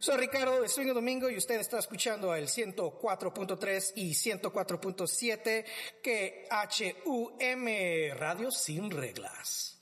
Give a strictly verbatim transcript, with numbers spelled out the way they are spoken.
Soy Ricardo de Swing Domingo y usted está escuchando el ciento cuatro punto tres y ciento cuatro punto siete que H U M Radio Sin Reglas.